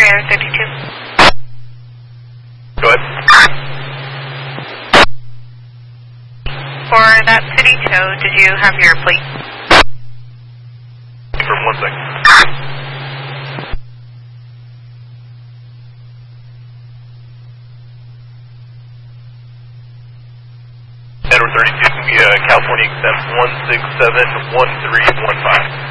Air 32. Go ahead. For that city tow, did you have your plate? Confirm 1 second. Edward 32, California accept 1671315.